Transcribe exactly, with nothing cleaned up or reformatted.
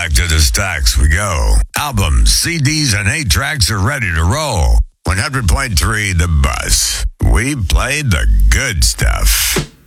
back to the stacks we go. Albums, C Ds, and eight tracks are ready to roll. one hundred point three The Bus. We played the good stuff.